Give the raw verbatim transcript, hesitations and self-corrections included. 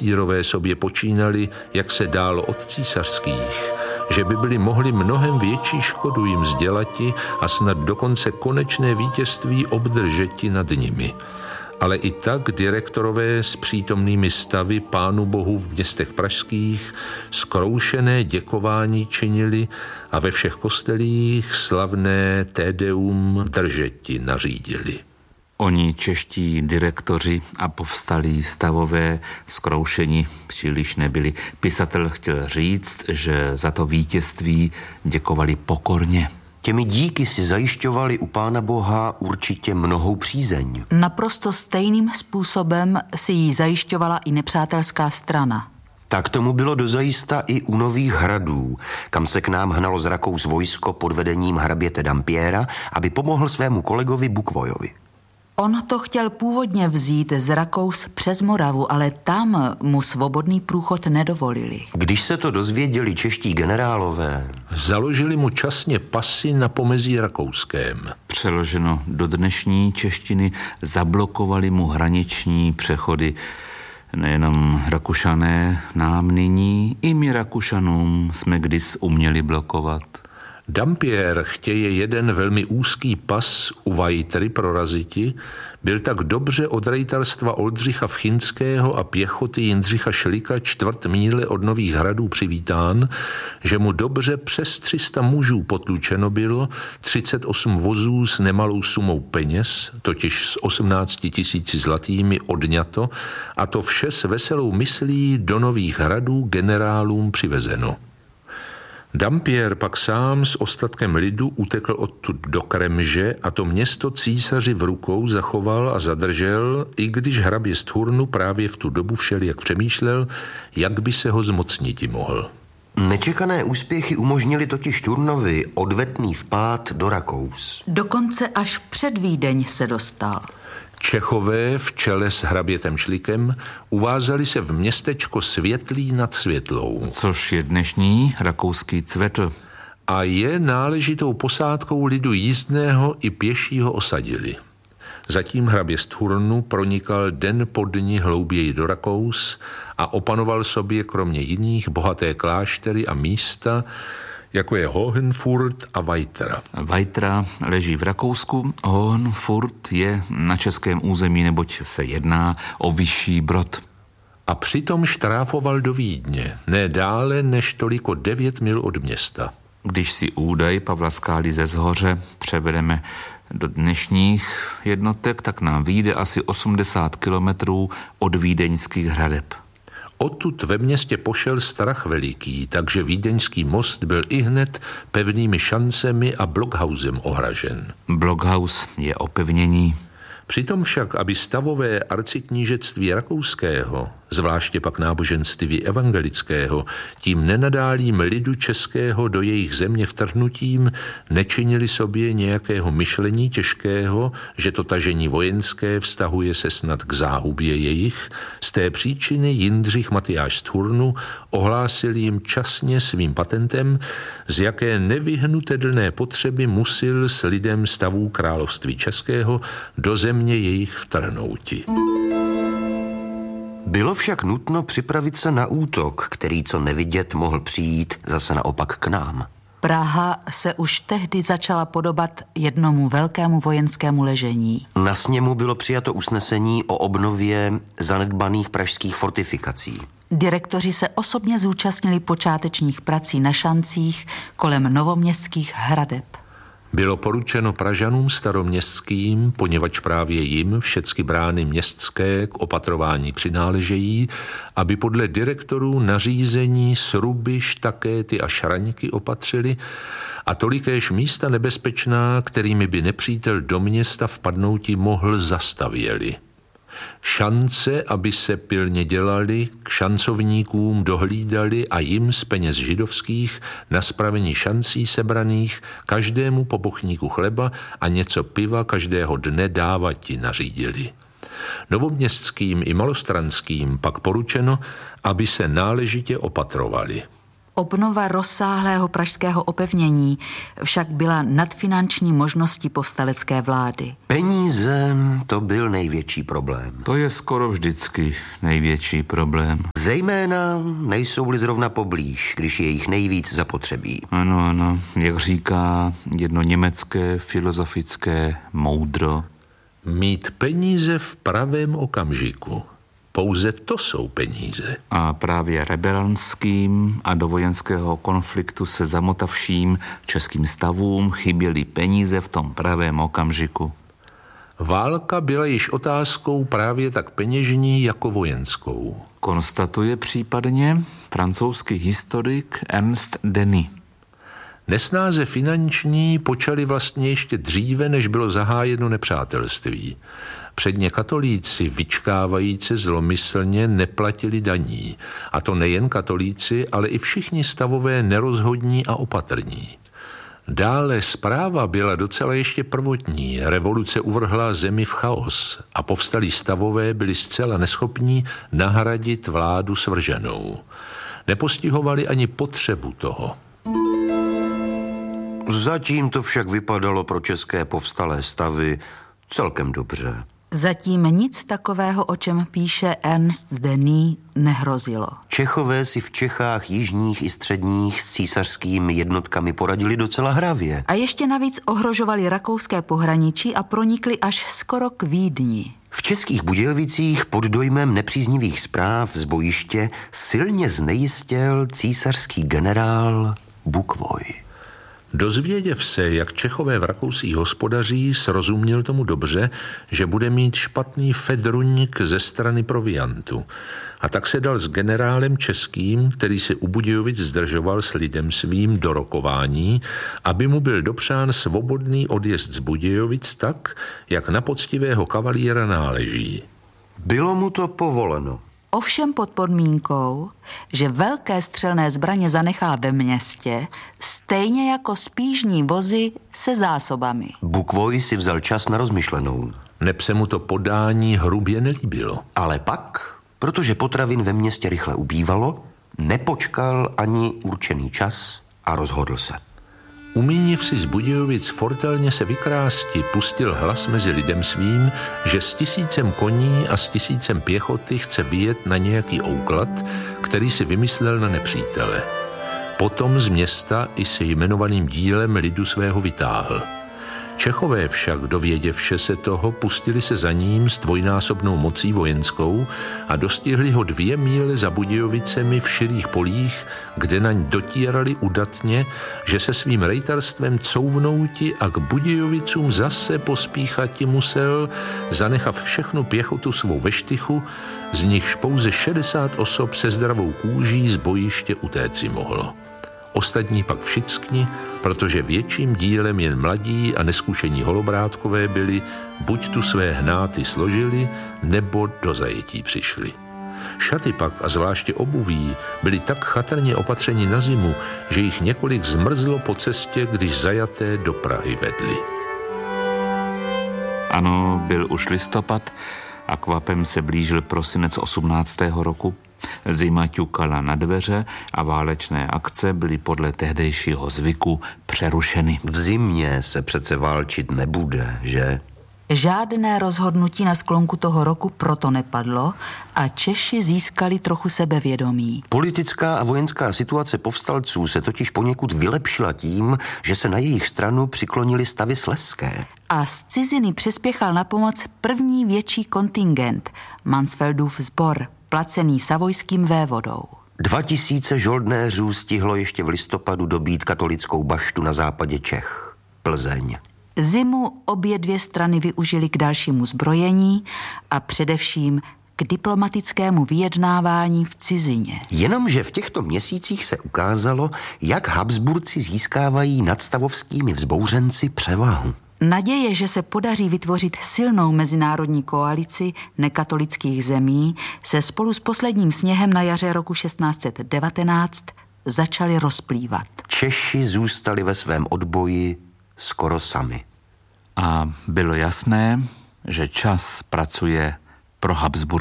kancírové sobě počínali, jak se dálo od císařských, že by byli mohli mnohem větší škodu jim sdělati a snad dokonce konečné vítězství obdržeti nad nimi. Ale i tak direktorové s přítomnými stavy Pánu Bohu v městech pražských zkroušené děkování činili a ve všech kostelích slavné Tédeum držeti nařídili. Oni čeští direktoři a povstalí stavové zkroušení příliš nebyli. Pisatel chtěl říct, že za to vítězství děkovali pokorně. Těmi díky si zajišťovali u Pána Boha určitě mnohou přízeň. Naprosto stejným způsobem si ji zajišťovala i nepřátelská strana. Tak tomu bylo dozajista i u Nových Hradů, kam se k nám hnalo z Rakous vojsko pod vedením hraběte Dampiera, aby pomohl svému kolegovi Bukvojovi. On to chtěl původně vzít z Rakous přes Moravu, ale tam mu svobodný průchod nedovolili. Když se to dozvěděli čeští generálové, založili mu časně pasy na pomezí rakouském. Přeloženo do dnešní češtiny, zablokovali mu hraniční přechody. Nejenom Rakušané nám nyní, i my Rakušanům jsme kdys uměli blokovat. Dampier chtěje jeden velmi úzký pas u Vajtry proraziti, byl tak dobře od rejtarstva Oldřicha Vchinského a pěchoty Jindřicha Šlika čtvrt míle od Nových Hradů přivítán, že mu dobře přes tři sta mužů potlučeno bylo, třicet osm vozů s nemalou sumou peněz, totiž s osmnácti tisíci zlatými odňato, a to vše s veselou myslí do Nových Hradů generálům přivezeno. Dampier pak sám s ostatkem lidu utekl odtud do Kremže a to město císaři v rukou zachoval a zadržel, i když hrabě z Thurnu právě v tu dobu všelijak přemýšlel, jak by se ho zmocniti mohl. Nečekané úspěchy umožnili totiž Thurnovi odvetný vpád do Rakous. Dokonce až před Vídeň se dostal. Čechové v čele s hrabětem Šlikem uvázali se v městečko Světlí nad Světlou. Což je dnešní rakouský Cvetl. A je náležitou posádkou lidu jízdného i pěšího osadili. Zatím hrabě z Thurnu pronikal den po dni hlouběji do Rakous a opanoval sobě kromě jiných bohaté kláštery a místa, jako je Hohenfurt a Vajtra. Vajtra leží v Rakousku, Hohenfurt je na českém území, neboť se jedná o vyšší Brod. A přitom štráfoval do Vídně, ne dále než toliko devět mil od města. Když si údaj Pavla Skály ze Zhoře převedeme do dnešních jednotek, tak nám vyjde asi osmdesát kilometrů od vídeňských hradeb. Odtud ve městě pošel strach veliký, takže vídeňský most byl ihned pevnými šancemi a blockhausem ohražen. Blockhaus je opevnění. Přitom však, aby stavové arciknížectví rakouského, zvláště pak náboženství evangelického, tím nenadálým lidu českého do jejich země vtrhnutím nečinili sobě nějakého myšlení těžkého, že to tažení vojenské vztahuje se snad k záhubě jejich, z té příčiny Jindřich Matyáš z Thurnu ohlásil jim časně svým patentem, z jaké nevyhnutelné potřeby musil s lidem stavů království českého do země jejich vtrhnouti. Bylo však nutno připravit se na útok, který co nevidět mohl přijít zase naopak k nám. Praha se už tehdy začala podobat jednomu velkému vojenskému ležení. Na sněmu bylo přijato usnesení o obnově zanedbaných pražských fortifikací. Direktoři se osobně zúčastnili počátečních prací na šancích kolem novoměstských hradeb. Bylo poručeno Pražanům staroměstským, poněvadž právě jim všecky brány městské k opatrování přináležejí, aby podle direktorů nařízení sruby, štakéty a šraňky opatřili a tolikéž místa nebezpečná, kterými by nepřítel do města vpadnouti mohl, zastavěli. Šance, aby se pilně dělali, k šancovníkům dohlídali a jim z peněz židovských na spravení šancí sebraných každému po bochníku chleba a něco piva každého dne dávati nařídili. Novoměstským i malostranským pak poručeno, aby se náležitě opatrovali. Obnova rozsáhlého pražského opevnění však byla nad finanční možností povstalecké vlády. Peníze, to byl největší problém. To je skoro vždycky největší problém. Zejména nejsou-li zrovna poblíž, když je jich nejvíc zapotřebí. Ano, ano, jak říká jedno německé filozofické moudro. Mít peníze v pravém okamžiku. Pouze to jsou peníze. A právě rebelským a do vojenského konfliktu se zamotavším českým stavům chyběly peníze v tom pravém okamžiku. Válka byla již otázkou právě tak peněžní jako vojenskou. Konstatuje případně francouzský historik Ernst Denis. Nesnáze finanční počaly vlastně ještě dříve, než bylo zahájeno nepřátelství. Předně katolíci vyčkávajíce zlomyslně neplatili daní. A to nejen katolíci, ale i všichni stavové nerozhodní a opatrní. Dále zpráva byla docela ještě prvotní. Revoluce uvrhla zemi v chaos a povstalí stavové byli zcela neschopní nahradit vládu svrženou. Nepostihovali ani potřebu toho. Zatím to však vypadalo pro české povstalé stavy celkem dobře. Zatím nic takového, o čem píše Ernst Denis, nehrozilo. Čechové si v Čechách jižních i středních s císařskými jednotkami poradili docela hravě. A ještě navíc ohrožovali rakouské pohraničí a pronikli až skoro k Vídni. V Českých Budějovicích pod dojmem nepříznivých zpráv z bojiště silně znejistěl císařský generál Bukvoj. Dozvěděv se, jak Čechové v Rakousích hospodaří, srozuměl tomu dobře, že bude mít špatný fedruník ze strany proviantu. A tak se dal s generálem českým, který se u Budějovic zdržoval s lidem svým do rokování, aby mu byl dopřán svobodný odjezd z Budějovic tak, jak na poctivého kavalíra náleží. Bylo mu to povoleno. Ovšem pod podmínkou, že velké střelné zbraně zanechá ve městě, stejně jako spížní vozy se zásobami. Bukvoj si vzal čas na rozmyšlenou. Neb se mu to podání hrubě nelíbilo. Ale pak, protože potravin ve městě rychle ubývalo, nepočkal ani určený čas a rozhodl se. Umíniv si z Budějovic fortelně se vykrásti, pustil hlas mezi lidem svým, že s tisícem koní a s tisícem pěchoty chce vyjet na nějaký ouklad, který si vymyslel na nepřítele. Potom z města i se jmenovaným dílem lidu svého vytáhl. Čechové však, dověděvše se toho, pustili se za ním s dvojnásobnou mocí vojenskou a dostihli ho dvě míle za Budějovicemi v širých polích, kde naň dotírali udatně, že se svým rejtarstvem couvnouti a k Budějovicům zase pospíchati musel, zanechav všechnu pěchotu svou ve štychu, z nichž pouze šedesát osob se zdravou kůží z bojiště utéci mohlo. Ostatní pak všichni, protože větším dílem jen mladí a neskušení holobrátkové byli, buď tu své hnáty složili, nebo do zajetí přišli. Šaty pak a zvláště obuví byli tak chatrně opatřeni na zimu, že jich několik zmrzlo po cestě, když zajaté do Prahy vedli. Ano, byl už listopad a kvapem se blížil prosinec osmnáctého roku. Zima ťukala na dveře a válečné akce byly podle tehdejšího zvyku přerušeny. V zimě se přece válčit nebude, že? Žádné rozhodnutí na sklonku toho roku proto nepadlo a Češi získali trochu sebevědomí. Politická a vojenská situace povstalců se totiž poněkud vylepšila tím, že se na jejich stranu přiklonili stavy slezské. A z ciziny přispěchal na pomoc první větší kontingent, Mansfeldův sbor, placený savojským vévodou. Dva tisíce žoldnéřů stihlo ještě v listopadu dobít katolickou baštu na západě Čech, Plzeň. Zimu obě dvě strany využili k dalšímu zbrojení a především k diplomatickému vyjednávání v cizině. Jenomže v těchto měsících se ukázalo, jak Habsburci získávají nad stavovskými vzbouřenci převahu. Naděje, že se podaří vytvořit silnou mezinárodní koalici nekatolických zemí, se spolu s posledním sněhem na jaře roku šestnáct set devatenáct začaly rozplývat. Češi zůstali ve svém odboji skoro sami. A bylo jasné, že čas pracuje pro Habsburky.